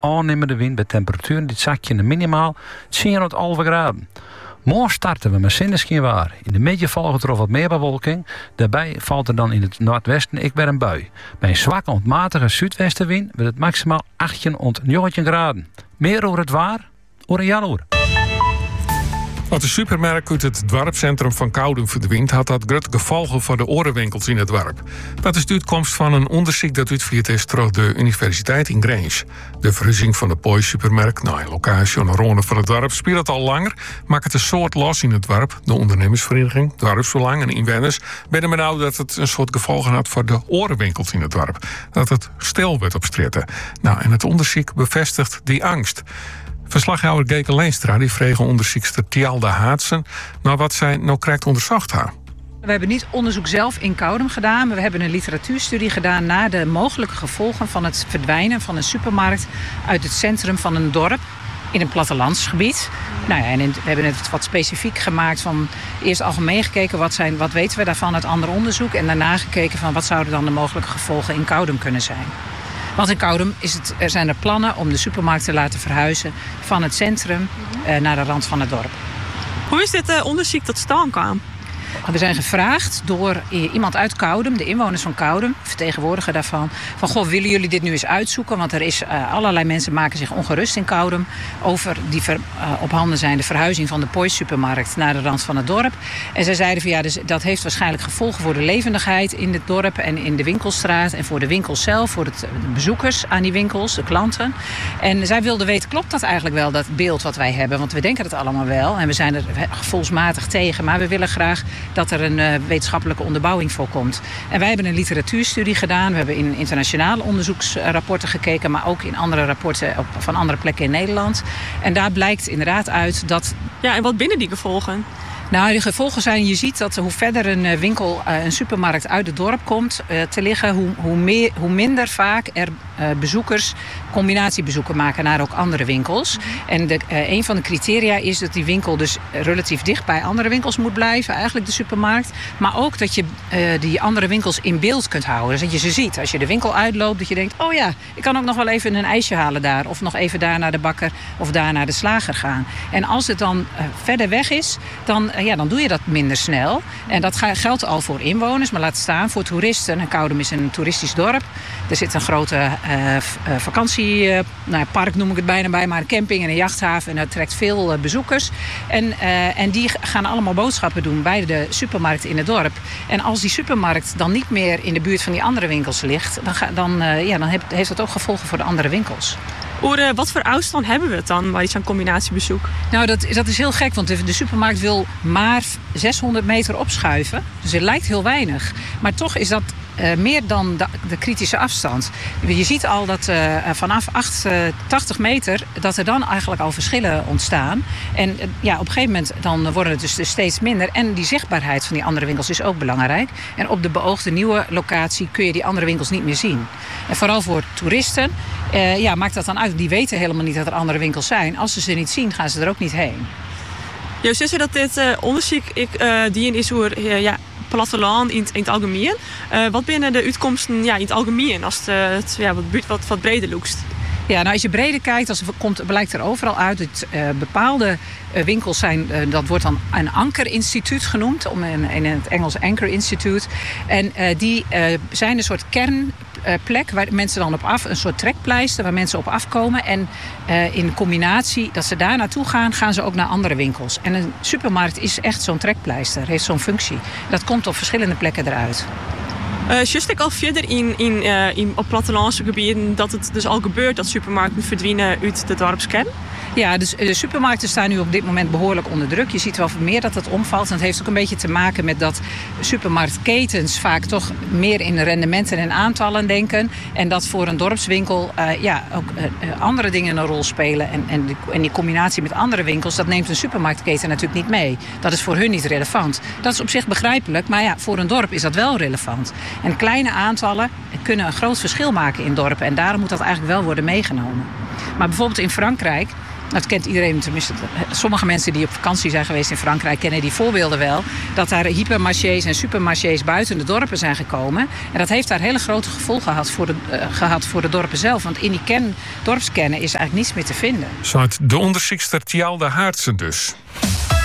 aannemende wind bij temperaturen die zakje minimaal 10 tot 11 graden. Morgen starten we met zonneschijn waar. In de middag volgt er wat meer bewolking. Daarbij valt er dan in het noordwesten weer een bui. Bij een zwakke ontmatige zuidwestenwind wordt het maximaal 18 tot 19 graden. Meer over het waar, over Jaloer. Als de supermarkt uit het dorpscentrum van Koudum verdwijnt, had dat grote gevolgen voor de orenwinkels in het dorp. Dat is de uitkomst van een onderzoek dat uitgevoerd is door de Universiteit in Grijns. De verhuizing van de Pooi-supermarkt naar een locatie aan de ronde van het dorp speelt al langer, maakt het een soort los in het dorp. De ondernemersvereniging, dorpsbelang en inwoners werden benauwd dat het een soort gevolgen had voor de orenwinkels in het dorp. Dat het stil werd op stritten. En het onderzoek bevestigt die angst. Verslaghouder Geke Leenstra die vreeg onderzoekster Tjalda Haatsen naar wat zij nou correct onderzocht had. We hebben niet onderzoek zelf in Koudum gedaan, maar we hebben een literatuurstudie gedaan naar de mogelijke gevolgen van het verdwijnen van een supermarkt uit het centrum van een dorp in een plattelandsgebied. En we hebben het wat specifiek gemaakt van eerst algemeen gekeken wat weten we daarvan uit ander onderzoek en daarna gekeken van wat zouden dan de mogelijke gevolgen in Koudum kunnen zijn. Want in Koudum zijn er plannen om de supermarkt te laten verhuizen van het centrum naar de rand van het dorp. Hoe is dit onderzoek tot stand kwam? We zijn gevraagd door iemand uit Koudum, de inwoners van Koudum, vertegenwoordiger daarvan, van goh, willen jullie dit nu eens uitzoeken? Want er is allerlei mensen maken zich ongerust in Koudum over die op handen zijnde verhuizing van de Pooi-supermarkt naar de rand van het dorp. En zij zeiden van dus dat heeft waarschijnlijk gevolgen voor de levendigheid in het dorp en in de winkelstraat en voor de winkels zelf, voor de bezoekers aan die winkels, de klanten. En zij wilden weten, klopt dat eigenlijk wel, dat beeld wat wij hebben? Want we denken het allemaal wel en we zijn er gevoelsmatig tegen, maar we willen graag dat er een wetenschappelijke onderbouwing voor komt. En wij hebben een literatuurstudie gedaan. We hebben in internationale onderzoeksrapporten gekeken, maar ook in andere rapporten van andere plekken in Nederland. En daar blijkt inderdaad uit dat... Ja, en wat binnen die gevolgen? De gevolgen zijn, je ziet dat hoe verder een winkel, een supermarkt uit het dorp komt te liggen, hoe minder vaak er bezoekers combinatiebezoeken maken naar ook andere winkels. En een van de criteria is dat die winkel dus relatief dicht bij andere winkels moet blijven, eigenlijk de supermarkt. Maar ook dat je die andere winkels in beeld kunt houden. Dus dat je ze ziet. Als je de winkel uitloopt, dat je denkt, oh ja, ik kan ook nog wel even een ijsje halen daar. Of nog even daar naar de bakker of daar naar de slager gaan. En als het dan verder weg is, dan doe je dat minder snel. En dat geldt al voor inwoners, maar laat staan voor toeristen. En Koudum is een toeristisch dorp. Er zit een grote vakantiepark, noem ik het bijna bij, maar een camping en een jachthaven. En dat trekt veel bezoekers. En die gaan allemaal boodschappen doen bij de supermarkt in het dorp. En als die supermarkt dan niet meer in de buurt van die andere winkels ligt, dan heeft dat ook gevolgen voor de andere winkels. Wat voor afstand hebben we het dan bij zo'n combinatiebezoek? Nou, dat is heel gek, want de supermarkt wil maar 600 meter opschuiven. Dus het lijkt heel weinig. Maar toch is dat meer dan de kritische afstand. Je ziet al dat vanaf 80 meter dat er dan eigenlijk al verschillen ontstaan. En op een gegeven moment dan worden het dus steeds minder. En die zichtbaarheid van die andere winkels is ook belangrijk. En op de beoogde nieuwe locatie kun je die andere winkels niet meer zien. En vooral voor toeristen maakt dat dan uit. Die weten helemaal niet dat er andere winkels zijn. Als ze niet zien, gaan ze er ook niet heen. Joost, is dat dit onderzoek die is over platteland in het algemeen. Wat binnen de uitkomsten in het algemeen als het wat breder loekst? Ja, als je breder kijkt, blijkt er overal uit dat bepaalde winkels zijn, dat wordt dan een ankerinstituut genoemd, in het Engels Anchor Institute. En die zijn een soort kernplek waar mensen dan op af, een soort trekpleister waar mensen op afkomen. En in combinatie dat ze daar naartoe gaan ze ook naar andere winkels. En een supermarkt is echt zo'n trekpleister, heeft zo'n functie. Dat komt op verschillende plekken eruit. Just ik al verder op plattelandse gebieden dat het dus al gebeurt dat supermarkten verdwijnen uit de dorpskern? Ja, dus de supermarkten staan nu op dit moment behoorlijk onder druk. Je ziet wel meer dat het omvalt. En het heeft ook een beetje te maken met dat supermarktketens vaak toch meer in rendementen en aantallen denken. En dat voor een dorpswinkel ook andere dingen een rol spelen. En die combinatie met andere winkels, dat neemt een supermarktketen natuurlijk niet mee. Dat is voor hun niet relevant. Dat is op zich begrijpelijk, maar voor een dorp is dat wel relevant. En kleine aantallen kunnen een groot verschil maken in dorpen. En daarom moet dat eigenlijk wel worden meegenomen. Maar bijvoorbeeld in Frankrijk Dat kent iedereen, tenminste. Sommige mensen die op vakantie zijn geweest in Frankrijk kennen die voorbeelden wel. Dat daar hypermarchés en supermarchés buiten de dorpen zijn gekomen. En dat heeft daar hele grote gevolgen gehad voor de dorpen zelf. Want in die dorpskernen is eigenlijk niets meer te vinden. Zo de onderzoekster Tjalde Haartsen dus.